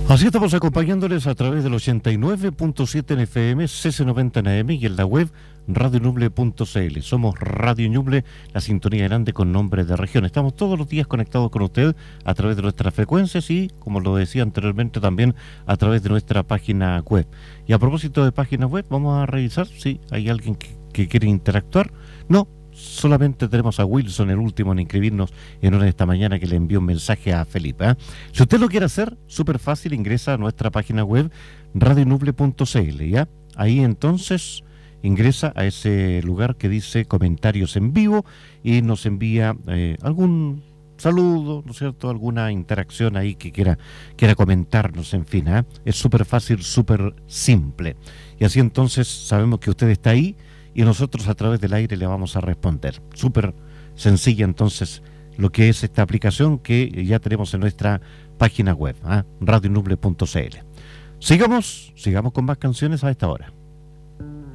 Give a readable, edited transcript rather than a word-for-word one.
Así estamos acompañándoles a través del 89.7 en FM, CC90 en AM y en la web radioñuble.cl. Somos Radio Ñuble, la sintonía grande con nombre de región. Estamos todos los días conectados con usted a través de nuestras frecuencias y, como lo decía anteriormente, también a través de nuestra página web. Y a propósito de página web, vamos a revisar si hay alguien que quiere interactuar. No. Solamente tenemos a Wilson, el último en inscribirnos en hora de esta mañana, que le envió un mensaje a Felipe. Si usted lo quiere hacer, súper fácil, ingresa a nuestra página web radioñuble.cl, ¿ya? Ahí entonces ingresa a ese lugar que dice comentarios en vivo y nos envía algún saludo, ¿no es cierto?, alguna interacción ahí que quiera comentarnos, en fin, es súper fácil, súper simple. Y así entonces sabemos que usted está ahí y nosotros a través del aire le vamos a responder. Súper sencilla entonces lo que es esta aplicación que ya tenemos en nuestra página web, radioñuble.cl. Sigamos con más canciones a esta hora.